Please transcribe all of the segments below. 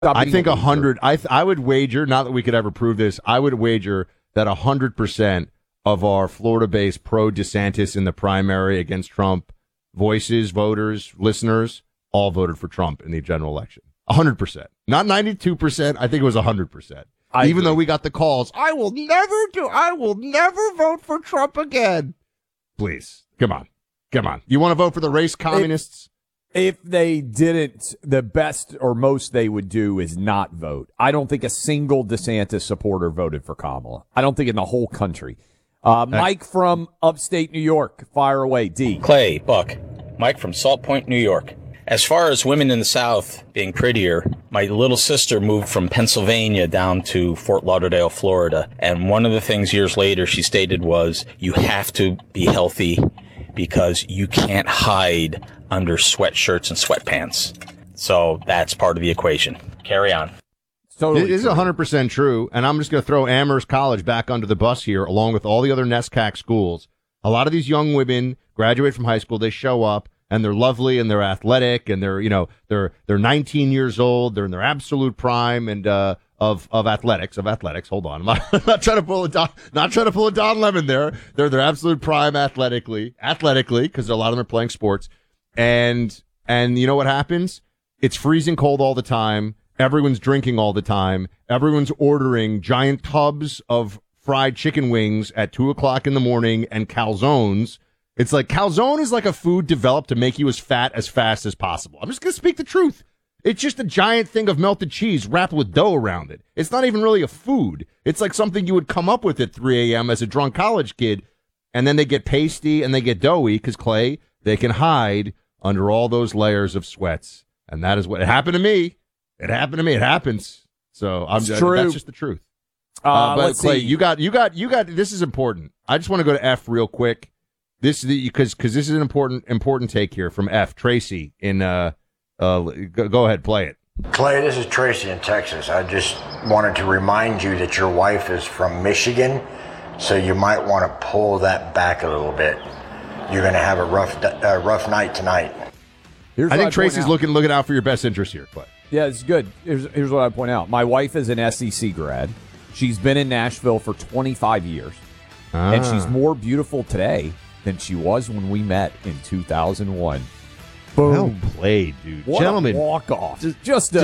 I think 100. I would wager, not that we could ever prove this, I would wager that 100% of our Florida-based pro-DeSantis in the primary against Trump voices, voters, listeners, all voted for Trump in the general election. 100%. Not 92%. I think it was 100%. Even though we got the calls, I will never vote for Trump again. Please. Come on. You want to vote for the race communists? If they didn't, the best or most they would do is not vote. I don't think a single DeSantis supporter voted for Kamala. I don't think in the whole country. Mike from upstate New York, fire away, D. Clay, Buck. Mike from Salt Point, New York. As far as women in the South being prettier, my little sister moved from Pennsylvania down to Fort Lauderdale, Florida. And one of the things years later she stated was, you have to be healthy because you can't hide under sweatshirts and sweatpants. So that's part of the equation. Carry on. Totally it is 100% true, and I'm just going to throw Amherst College back under the bus here, along with all the other NESCAC schools. A lot of these young women graduate from high school, they show up, and they're lovely, and they're athletic, and they're 19 years old, they're in their absolute prime, and of athletics. Hold on, I'm not trying to pull a Don Lemon there. They're their absolute prime athletically, because a lot of them are playing sports, and you know what happens? It's freezing cold all the time. Everyone's drinking all the time. Everyone's ordering giant tubs of fried chicken wings at 2:00 in the morning and calzones. It's like calzone is like a food developed to make you as fat as fast as possible. I'm just going to speak the truth. It's just a giant thing of melted cheese wrapped with dough around it. It's not even really a food. It's like something you would come up with at 3 a.m. as a drunk college kid, and then they get pasty and they get doughy because, Clay, they can hide under all those layers of sweats. And that is what happened to me. It happens. So that's just the truth. But Clay, you got. This is important. I just want to go to F real quick. This is because this is an important take here from F. Tracy in. Go ahead, play it. Clay, this is Tracy in Texas. I just wanted to remind you that your wife is from Michigan, so you might want to pull that back a little bit. You're going to have a rough night tonight. I think Tracy's looking out for your best interest here, Clay. Yeah, it's good. Here's what I point out. My wife is an SEC grad. She's been in Nashville for 25 years, and she's more beautiful today than she was when we met in 2001. Boom. Well played, dude. What Gentlemen, a walk-off. Do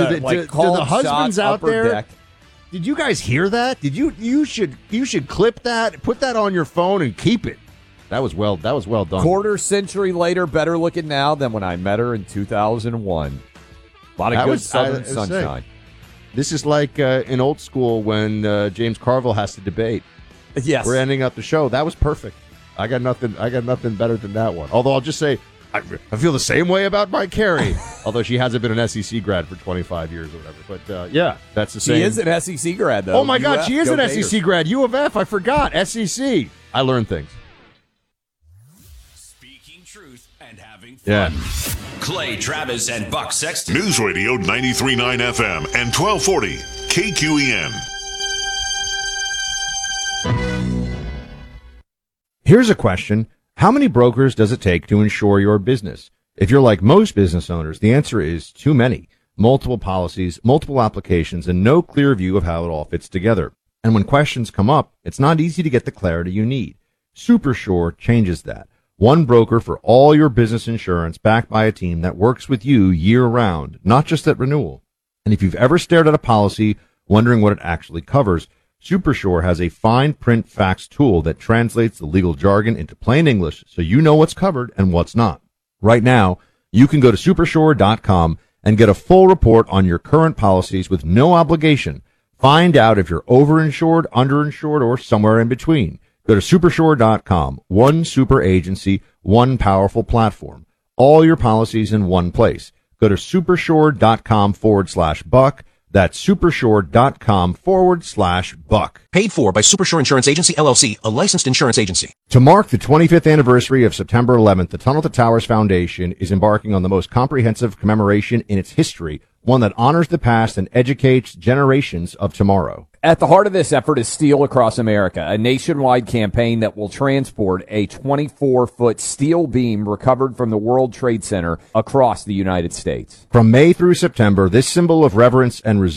the husbands out there? Deck. Did you guys hear that? You should clip that, put that on your phone, and keep it. That was well done. Quarter century later, better looking now than when I met her in 2001. A lot of good Southern sunshine. This is like in old school when James Carville has to debate. Yes, we're ending up the show. That was perfect. I got nothing better than that one. Although I'll just say, I feel the same way about Mike Carey. Although she hasn't been an SEC grad for 25 years or whatever. But yeah, that's the same. She is an SEC grad though. Oh my God, she is an SEC grad. U of F. I forgot. SEC. I learned things. Speaking truth and having fun. Yeah. Clay Travis and Buck Sexton. News Radio 93.9 FM and 1240 KQEN. Here's a question. How many brokers does it take to insure your business? If you're like most business owners, the answer is too many. Multiple policies, multiple applications, and no clear view of how it all fits together. And when questions come up, it's not easy to get the clarity you need. Supersure changes that. One broker for all your business insurance backed by a team that works with you year-round, not just at renewal. And if you've ever stared at a policy wondering what it actually covers, Supersure has a fine print facts tool that translates the legal jargon into plain English so you know what's covered and what's not. Right now, you can go to Supersure.com and get a full report on your current policies with no obligation. Find out if you're overinsured, underinsured, or somewhere in between. Go to Supersure.com. One super agency, one powerful platform. All your policies in one place. Go to Supersure.com/Buck. That's Supersure.com/Buck. Paid for by Supersure Insurance Agency, LLC, a licensed insurance agency. To mark the 25th anniversary of September 11th, the Tunnel to Towers Foundation is embarking on the most comprehensive commemoration in its history, one that honors the past and educates generations of tomorrow. At the heart of this effort is Steel Across America, a nationwide campaign that will transport a 24-foot steel beam recovered from the World Trade Center across the United States. From May through September, this symbol of reverence and resilience